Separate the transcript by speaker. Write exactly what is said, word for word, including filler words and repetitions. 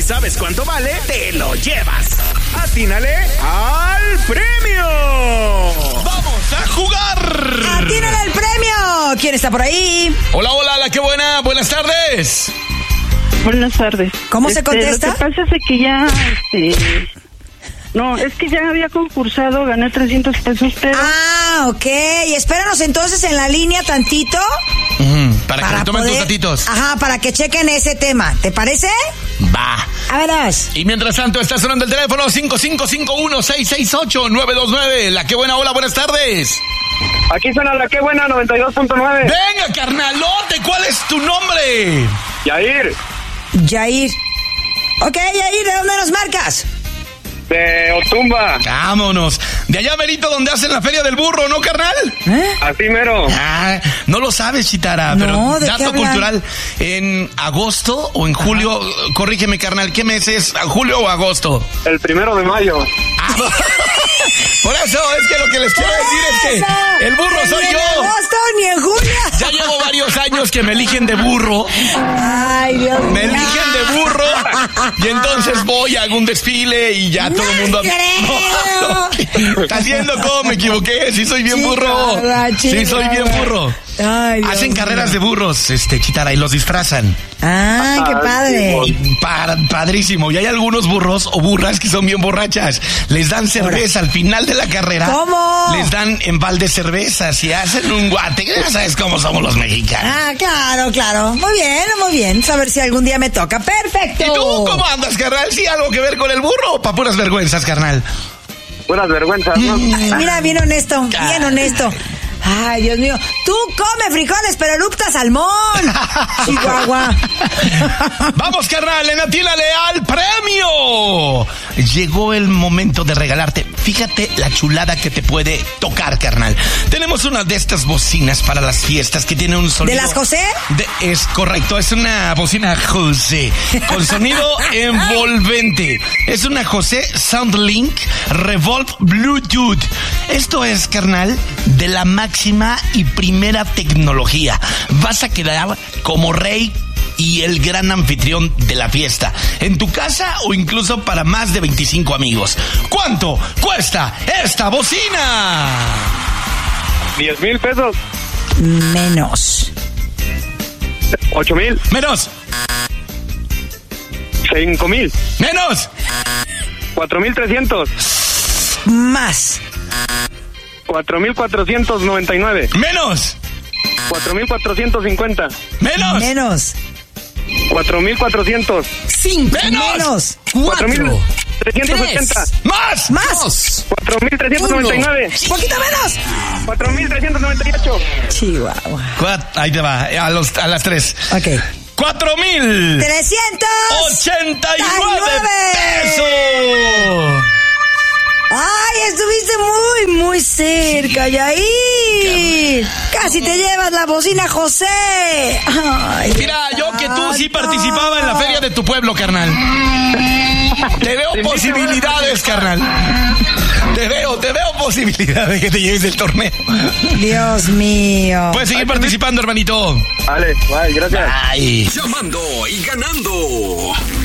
Speaker 1: sabes cuánto vale, te lo llevas. ¡Atínale al premio!
Speaker 2: ¡Vamos a jugar!
Speaker 3: ¡Atínale al premio! ¿Quién está por ahí?
Speaker 2: Hola, hola, la que buena. Buenas tardes.
Speaker 4: Buenas tardes.
Speaker 3: ¿Cómo se
Speaker 4: Este,
Speaker 3: contesta?
Speaker 4: Lo que pasa es que ya... Este, no, es que ya había concursado, gané trescientos pesos, pero...
Speaker 3: Ah, ok. Espéranos entonces en la línea tantito.
Speaker 2: Mm, para, para que tomen
Speaker 3: poder...
Speaker 2: tus datitos.
Speaker 3: Ajá, para que chequen ese tema. ¿Te parece?
Speaker 2: Va.
Speaker 3: A verás.
Speaker 2: Y mientras tanto está sonando el teléfono cinco cinco cinco uno seis seis ocho nueve dos nueve. La que buena, hola, buenas tardes.
Speaker 5: Aquí suena la que buena, noventa y dos punto nueve.
Speaker 2: Venga, carnalote, ¿cuál es tu nombre?
Speaker 5: Yair.
Speaker 3: Yair. Ok, Yair, ¿de dónde nos marcas?
Speaker 5: De Otumba.
Speaker 2: Vámonos. De allá, Merito, donde hacen la feria del burro, ¿no, carnal?
Speaker 3: ¿Eh?
Speaker 5: Así mero.
Speaker 2: Ah, no lo sabes, Chitara,
Speaker 3: No,
Speaker 2: pero
Speaker 3: ¿de qué
Speaker 2: dato
Speaker 3: hablan?
Speaker 2: cultural. En agosto o en julio, corrígeme, carnal, ¿qué mes es? ¿Julio o agosto?
Speaker 5: El primero de mayo.
Speaker 2: Ah, por eso es que lo que les quiero decir es que el burro soy
Speaker 3: Ni en
Speaker 2: yo.
Speaker 3: agosto ni en julio.
Speaker 2: Ya llevo varios años que me eligen de burro.
Speaker 3: Ay, Dios mío.
Speaker 2: Me eligen de burro. Y entonces voy a algún desfile y ya todo el mundo...
Speaker 3: creo.
Speaker 2: No, ¿estás viendo cómo me equivoqué? Sí soy bien burro.
Speaker 3: Chihuahua,
Speaker 2: Sí soy bien burro.
Speaker 3: Ay, Dios
Speaker 2: Hacen
Speaker 3: mío.
Speaker 2: carreras de burros, este, Chitara, y los disfrazan.
Speaker 3: Ay, qué padre.
Speaker 2: Y pa- padrísimo. Y hay algunos burros o burras que son bien borrachas. Les dan cerveza al final de la carrera.
Speaker 3: ¿Cómo?
Speaker 2: Les dan en balde cervezas y hacen un guate. Ya sabes cómo somos los mexicanos.
Speaker 3: Ah, claro, claro. Muy bien, muy bien. A ver si algún día me toca. Perfecto.
Speaker 2: ¿Y tú cómo andas, carnal? ¿Sí algo que ver con el burro o pa' puras vergüenzas, carnal?
Speaker 5: Buenas vergüenzas, ¿no?
Speaker 3: Ay, mira, bien honesto, bien honesto. Ay, Dios mío. Tú come frijoles, pero eructa salmón. Chihuahua.
Speaker 2: Vamos, carnal, en atínale al premio. Llegó el momento de regalarte. Fíjate la chulada que te puede tocar, carnal. Tenemos una de estas bocinas para las fiestas que tiene un sonido...
Speaker 3: ¿De las José?
Speaker 2: De- es correcto, es una bocina José con sonido envolvente. Es una José SoundLink Revolve Bluetooth. Esto es, carnal, de la máxima y primera tecnología. Vas a quedar como rey y el gran anfitrión de la fiesta, en tu casa o incluso para más de veinticinco amigos. ¿Cuánto cuesta esta bocina?
Speaker 5: Diez mil pesos.
Speaker 3: Menos.
Speaker 5: Ocho mil.
Speaker 2: Menos,
Speaker 5: Cinco mil.
Speaker 2: menos,
Speaker 5: Cuatro mil trescientos.
Speaker 3: Más.
Speaker 5: Cuatro mil cuatrocientos noventa y nueve.
Speaker 2: menos,
Speaker 5: Cuatro mil cuatrocientos cincuenta.
Speaker 2: menos,
Speaker 3: Menos.
Speaker 5: Cuatro mil cuatrocientos.
Speaker 2: menos,
Speaker 3: Menos.
Speaker 5: Cuatro mil trescientos ochenta.
Speaker 2: más,
Speaker 3: Más.
Speaker 5: Cuatro mil trescientos noventa y nueve.
Speaker 3: Poquito menos.
Speaker 5: Cuatro mil trescientos noventa y ocho.
Speaker 3: Chihuahua.
Speaker 2: Cuat- ahí te va, a, los, a las tres.
Speaker 3: Ok.
Speaker 2: Cuatro mil
Speaker 3: trescientos
Speaker 2: ochenta y nueve
Speaker 3: nueve.
Speaker 2: pesos.
Speaker 3: Ay, estuviste muy, muy cerca, Yair. Casi te llevas la bocina, José. Ay,
Speaker 2: Mira, yo que tú sí participaba en la feria de tu pueblo, carnal. Te veo posibilidades, carnal. Te veo, te veo posibilidades de que te lleves el torneo.
Speaker 3: Dios mío.
Speaker 2: Puedes seguir participando, hermanito.
Speaker 5: Vale, vale, gracias.
Speaker 2: Ay.
Speaker 1: Llamando y ganando.